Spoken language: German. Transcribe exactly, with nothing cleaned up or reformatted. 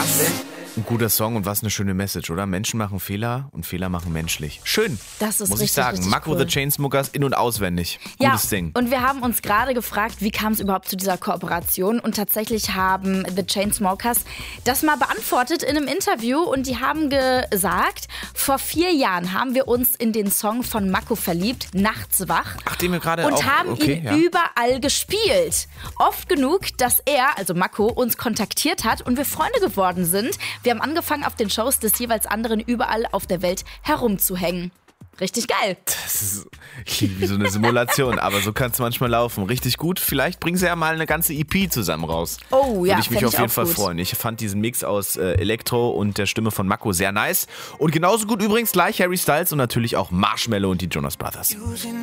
Was ein guter Song und was eine schöne Message, oder? Menschen machen Fehler und Fehler machen menschlich. Schön, das ist muss richtig, ich sagen. richtig Mako cool. the Chainsmokers in- und auswendig. Ja, Gutes Ding. Und wir haben uns gerade gefragt, wie kam es überhaupt zu dieser Kooperation? Und tatsächlich haben The Chainsmokers das mal beantwortet in einem Interview. Und die haben gesagt, vor vier Jahren haben wir uns in den Song von Mako verliebt, Nachts wach. Ach, den wir gerade Und auch, haben okay, ihn ja. überall gespielt. Oft genug, dass er, also Mako, uns kontaktiert hat und wir Freunde geworden sind. Wir haben angefangen, auf den Shows des jeweils anderen überall auf der Welt herumzuhängen. Richtig geil. Das ist klingt wie so eine Simulation, aber so kann es manchmal laufen. Richtig gut. Vielleicht bringen sie ja mal eine ganze E P zusammen raus. Oh ja, Würde ich mich fänd auf ich jeden auch Fall gut. freuen. Ich fand diesen Mix aus äh, Elektro und der Stimme von Mako sehr nice. Und genauso gut übrigens gleich Harry Styles und natürlich auch Marshmello und die Jonas Brothers.